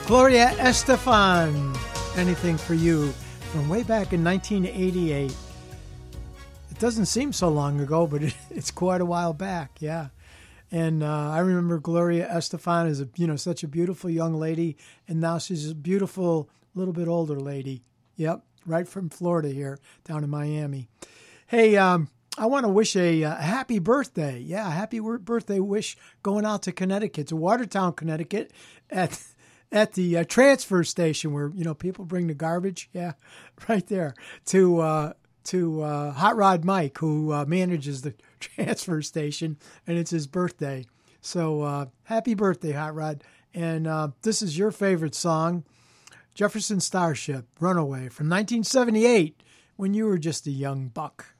Gloria Estefan, Anything for You, from way back in 1988. It doesn't seem so long ago, but it's quite a while back, yeah. And I remember Gloria Estefan as such a beautiful young lady, and now she's a beautiful, little bit older lady. Yep, right from Florida here, down in Miami. Hey, I want to wish a happy birthday. Yeah, happy birthday wish going out to Connecticut, to Watertown, Connecticut, at the transfer station where people bring the garbage. Yeah, right there to Hot Rod Mike, who manages the transfer station, and it's his birthday. So happy birthday, Hot Rod! And this is your favorite song, Jefferson Starship, "Runaway," from 1978, when you were just a young buck.